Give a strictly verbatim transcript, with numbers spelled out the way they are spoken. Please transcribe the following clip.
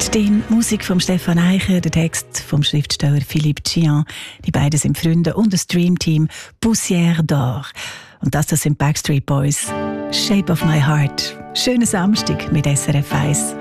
Stimme, Musik von Stefan Eicher, der Text vom Schriftsteller Philippe Gian. Die beiden sind Freunde und das Dreamteam Poussière d'Or. Und das, das sind Backstreet Boys. Shape of My Heart. Schönen Samstag mit S R F eins.